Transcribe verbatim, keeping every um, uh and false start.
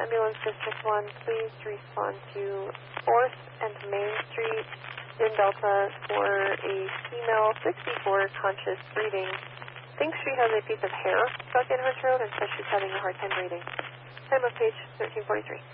Ambulance District one, please respond to fourth and Main Street in Delta for a female sixty-four conscious breathing. Thinks she has a piece of hair stuck in her throat and says she's having a hard time breathing. Time of page thirteen forty-three.